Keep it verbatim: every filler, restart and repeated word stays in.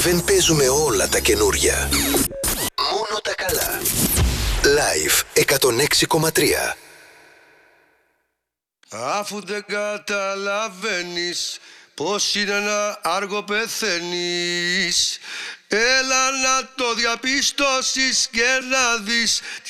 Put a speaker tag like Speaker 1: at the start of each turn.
Speaker 1: Δεν παίζουμε όλα τα καινούρια. Μόνο τα καλά. Live εκατόν έξι κόμμα τρία.
Speaker 2: Αφού δεν καταλαβαίνεις πως είναι να άργο πεθαίνεις, έλα να το διαπιστώσεις και να δεις